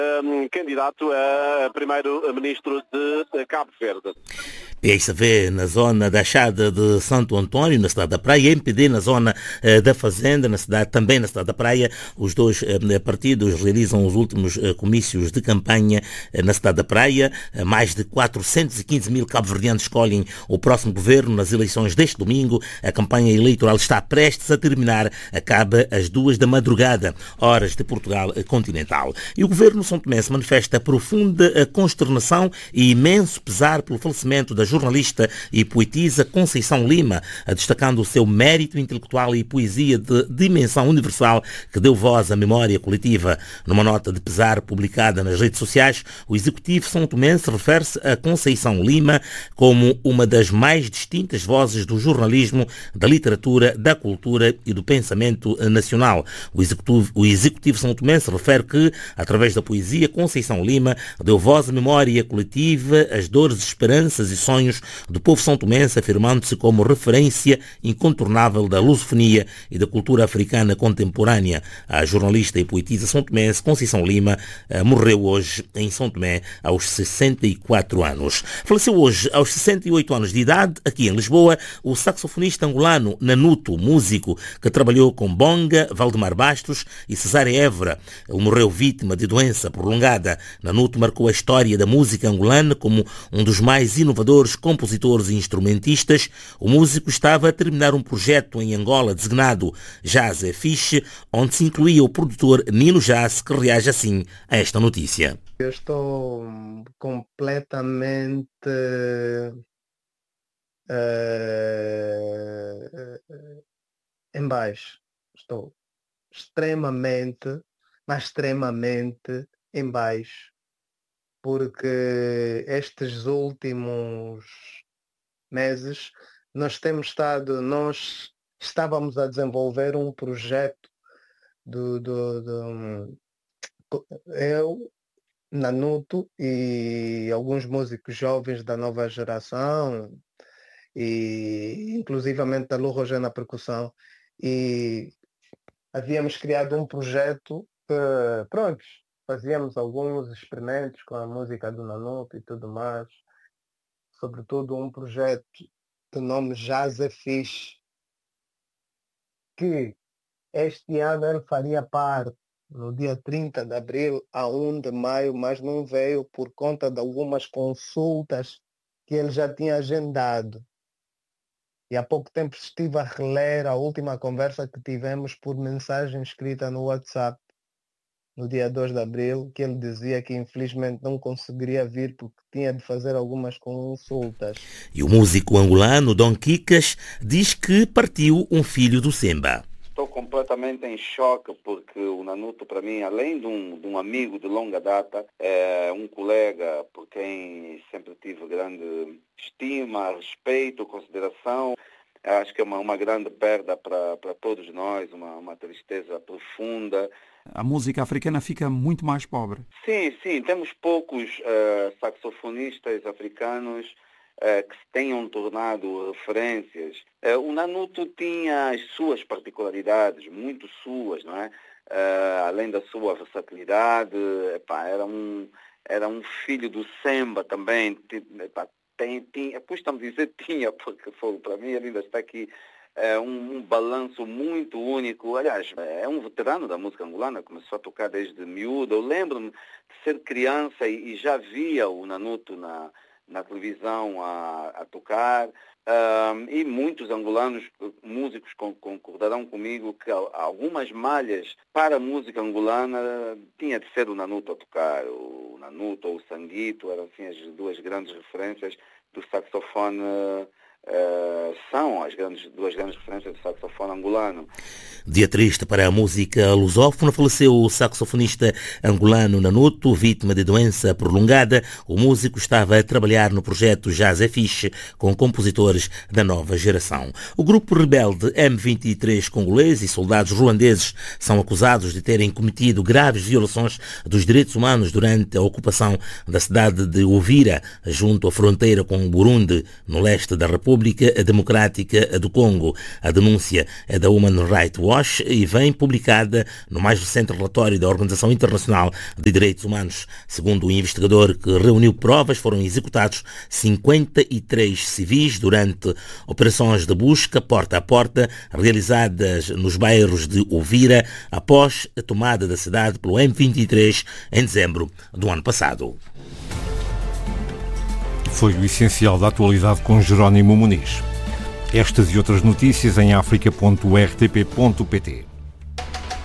candidato a primeiro-ministro de Cabo Verde. PSV na zona da Chada de Santo Antônio, na cidade da Praia, MPD na zona da Fazenda, também na cidade da Praia. Os dois partidos realizam os últimos comícios de campanha na cidade da Praia. Mais de 415 mil cabo-verdianos escolhem o próximo governo nas eleições deste domingo. A campanha eleitoral está prestes a terminar, acaba às 2 da madrugada, horas de Portugal continental. E o governo são tomense manifesta profunda consternação e imenso pesar pelo falecimento da jornalista e poetisa Conceição Lima, destacando o seu mérito intelectual e poesia de dimensão universal que deu voz à memória coletiva. Numa nota de pesar publicada nas redes sociais, o executivo são tomense refere-se a Conceição Lima como uma das mais distintas vozes do jornalismo, da literatura, da cultura e do pensamento nacional. O executivo são tomense refere que, através da poesia, Conceição Lima deu voz à memória coletiva, às dores, esperanças e sonhos do povo são tomense, afirmando-se como referência incontornável da lusofonia e da cultura africana contemporânea. A jornalista e poetisa são tomense Conceição Lima morreu hoje em São Tomé aos 64 anos. Faleceu hoje aos 68 anos de idade, aqui em Lisboa, o saxofonista angolano Nanuto, músico que trabalhou com Bonga, Valdemar Bastos e Cesária Évora. Ele morreu vítima de doença prolongada. Nanuto marcou a história da música angolana como um dos mais inovadores compositores e instrumentistas. O músico estava a terminar um projeto em Angola designado Jazz é Fixe, onde se incluía o produtor Nino Jazz, que reage assim a esta notícia. Eu estou completamente em baixo. Estou extremamente em baixo, porque estes últimos meses nós estávamos a desenvolver um projeto eu, Nanuto e alguns músicos jovens da nova geração e inclusivamente da Lu Roger na percussão, e havíamos criado um projeto que, fazíamos alguns experimentos com a música do Nanuto e tudo mais, sobretudo um projeto de nome Jazz é Fixe, que este ano ele faria parte no dia 30 de abril a 1 de maio, mas não veio por conta de algumas consultas que ele já tinha agendado. E há pouco tempo estive a reler a última conversa que tivemos por mensagem escrita no WhatsApp, no dia 2 de abril, que ele dizia que infelizmente não conseguiria vir porque tinha de fazer algumas consultas. E o músico angolano Dom Kikas diz que partiu um filho do Semba. Estou completamente em choque porque o Nanuto, para mim, além de um amigo de longa data, é um colega por quem sempre tive grande estima, respeito, consideração. Acho que é uma grande perda para todos nós, uma tristeza profunda. A música africana fica muito mais pobre. Sim, temos poucos saxofonistas africanos que se tenham tornado referências. O Nanuto tinha as suas particularidades, muito suas, não é? Além da sua versatilidade, era um filho do Semba também. Custa-me dizer tinha, porque para mim ele ainda está aqui. Um balanço muito único. Aliás, é um veterano da música angolana, começou a tocar desde miúdo. Eu lembro-me de ser criança e já via o Nanuto na televisão a tocar, e muitos angolanos músicos concordarão comigo que algumas malhas para a música angolana tinha de ser o Nanuto a tocar. O Nanuto ou o Sanguito eram assim as duas grandes referências do saxofone. São as duas grandes referências do saxofone angolano. Dia triste para a música lusófona. Faleceu o saxofonista angolano Nanuto, vítima de doença prolongada. O músico estava a trabalhar no projeto Jazz é Fixe com compositores da nova geração. O grupo rebelde M23 congolês e soldados ruandeses são acusados de terem cometido graves violações dos direitos humanos durante a ocupação da cidade de Uvira, junto à fronteira com o Burundi, no leste da República. República Democrática do Congo. A denúncia é da Human Rights Watch e vem publicada no mais recente relatório da Organização Internacional de Direitos Humanos. Segundo o investigador que reuniu provas, foram executados 53 civis durante operações de busca porta a porta realizadas nos bairros de Uvira após a tomada da cidade pelo M23 em dezembro do ano passado. Foi o essencial da atualidade com Jerónimo Muniz. Estas e outras notícias em africa.rtp.pt.